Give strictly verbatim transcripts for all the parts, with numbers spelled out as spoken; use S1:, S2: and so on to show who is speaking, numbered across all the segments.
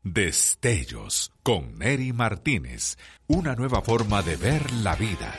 S1: Destellos con Neri Martínez, una nueva forma de ver la vida.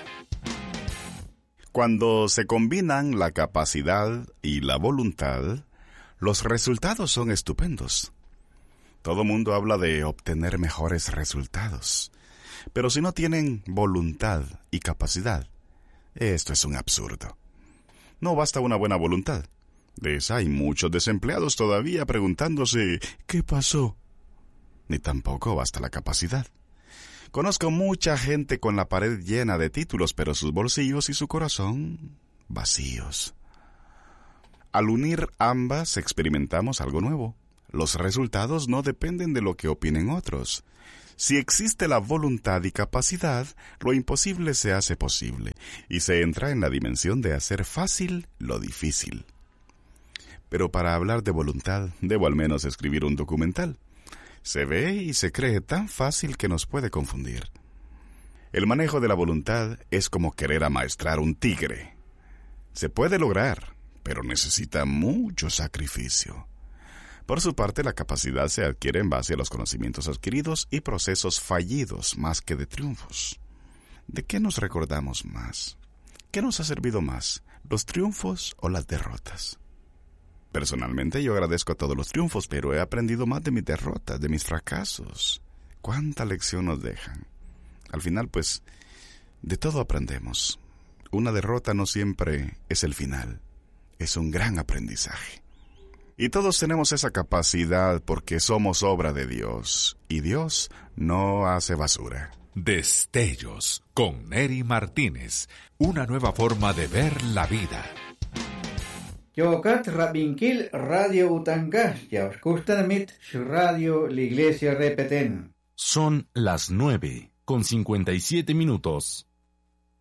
S2: Cuando se combinan la capacidad y la voluntad, los resultados son estupendos. Todo mundo habla de obtener mejores resultados, pero si no tienen voluntad y capacidad, esto es un absurdo. No basta una buena voluntad. De esa hay muchos desempleados todavía preguntándose ¿qué pasó? Ni tampoco basta la capacidad. Conozco mucha gente con la pared llena de títulos, pero sus bolsillos y su corazón vacíos. Al unir ambas experimentamos algo nuevo. Los resultados no dependen de lo que opinen otros. Si existe la voluntad y capacidad, lo imposible se hace posible, y se entra en la dimensión de hacer fácil lo difícil. Pero para hablar de voluntad, debo al menos escribir un documental. Se ve y se cree tan fácil que nos puede confundir. El manejo de la voluntad es como querer amaestrar un tigre. Se puede lograr, pero necesita mucho sacrificio. Por su parte, la capacidad se adquiere en base a los conocimientos adquiridos y procesos fallidos más que de triunfos. ¿De qué nos recordamos más? ¿Qué nos ha servido más, los triunfos o las derrotas? Personalmente yo agradezco todos los triunfos, pero he aprendido más de mis derrotas, de mis fracasos. ¿Cuánta lección nos dejan? Al final, pues, de todo aprendemos. Una derrota no siempre es el final, es un gran aprendizaje. Y todos tenemos esa capacidad porque somos obra de Dios, y Dios no hace basura.
S1: Destellos con Neri Martínez, una nueva forma de ver la vida.
S3: Yokat Rabinkil Radio Utangasya, Kustanamit Radio La Iglesia Repeten.
S4: Son las nueve con cincuenta y siete minutos.